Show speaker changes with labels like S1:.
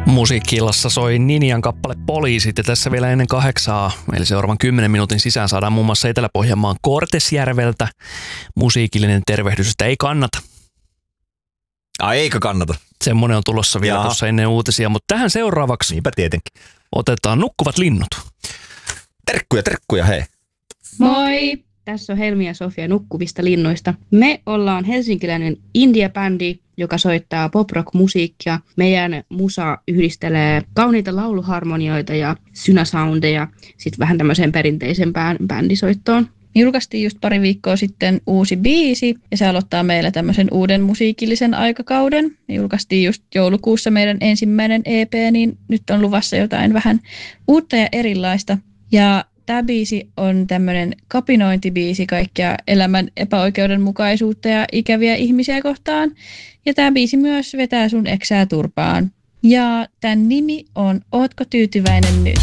S1: Musiikki-illassa soi Ninjan kappale Poliisit ja tässä vielä ennen 8, eli seuraavan 10 minuutin sisään saadaan muun muassa Etelä-Pohjanmaan Kortesjärveltä musiikillinen tervehdys, että ei kannata.
S2: Eikö kannata?
S1: Semmoinen on tulossa vielä tuossa ennen uutisia, mutta tähän seuraavaksi
S2: niinpä tietenkin
S1: otetaan Nukkuvat linnut.
S2: Terkkuja hei.
S3: Moi! Tässä on Helmi ja Sofia Nukkuvista linnuista. Me ollaan helsinkiläinen indie-bändi, joka soittaa pop-rock-musiikkia. Meidän musa yhdistelee kauniita lauluharmonioita ja synäsoundeja sitten vähän tämmöiseen perinteisempään bändisoittoon.
S4: Julkaistiin just pari viikkoa sitten uusi biisi ja se aloittaa meillä tämmöisen uuden musiikillisen aikakauden. Me julkaistiin just joulukuussa meidän ensimmäinen EP, niin nyt on luvassa jotain vähän uutta ja erilaista. Ja tämä biisi on tämmöinen kapinointibiisi kaikkia elämän epäoikeudenmukaisuutta ja ikäviä ihmisiä kohtaan. Ja tämä biisi myös vetää sun eksää turpaan. Ja tämän nimi on Ootko tyytyväinen nyt?